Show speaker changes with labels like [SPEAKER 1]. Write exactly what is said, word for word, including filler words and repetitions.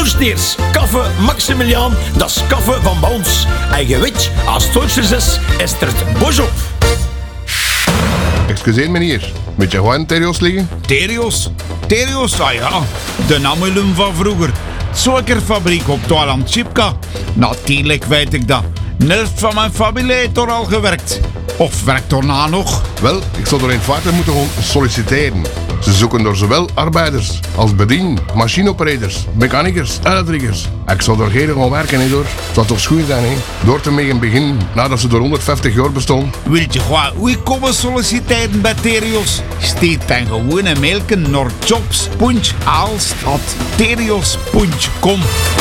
[SPEAKER 1] Koesteers, kaffe Maximiliaan, dat is kaffe van bij ons. En je weet, als het Duitsers is, is er het bos op.
[SPEAKER 2] Excuseer meneer, moet je gewoon Terios liggen?
[SPEAKER 3] Terios? Terios, ah ja, de namelum van vroeger. Suikerfabriek op Toiland Chipka. Natuurlijk weet ik dat. De helft van mijn familie heeft er al gewerkt. Of werkt er na nog?
[SPEAKER 2] Wel, ik zou er in feite moeten gewoon solliciteren. Ze zoeken door zowel arbeiders als bedien, machineoperators, mechanicers, elektricers. Ik zou er geen gewoon werken, hè, door. Het zou toch schoon zijn, hè? Door te mee in begin, nadat ze er honderdvijftig jaar bestonden.
[SPEAKER 3] Wilt je gewoon hoe komen solliciteren bij Terios? Steed dan gewoon een mailken naar jobs punt aalst at terios punt com.